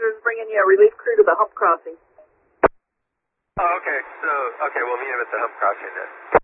supervisor is bringing you a relief crew to the hump crossing. Oh, okay. So, okay, we'll meet him at the hump crossing then.